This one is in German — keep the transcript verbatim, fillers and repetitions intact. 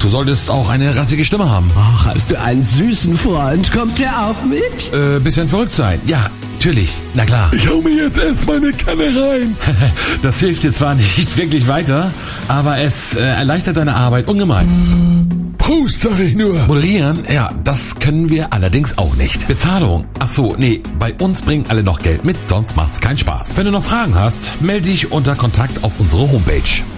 du solltest auch eine rassige Stimme haben. Ach, hast du einen süßen Freund? Kommt der auch mit? Äh, bisschen verrückt sein. Ja, natürlich. Na klar. Ich hau mir jetzt erstmal eine Kanne rein. Das hilft dir zwar nicht wirklich weiter, aber es äh, erleichtert deine Arbeit ungemein. Prost, sag ich nur. Moderieren? Ja, das können wir allerdings auch nicht. Bezahlung? Ach so, nee, bei uns bringen alle noch Geld mit, sonst macht's keinen Spaß. Wenn du noch Fragen hast, melde dich unter Kontakt auf unsere Homepage.